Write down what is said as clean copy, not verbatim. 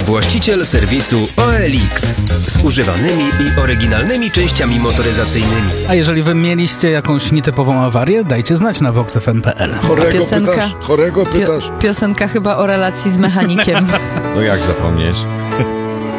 Właściciel serwisu OLX z używanymi i oryginalnymi częściami motoryzacyjnymi. A jeżeli wy mieliście jakąś nietypową awarię, dajcie znać na voxfm.pl. Chorego pytasz? Piosenka chyba o relacji z mechanikiem. No jak zapomnieć?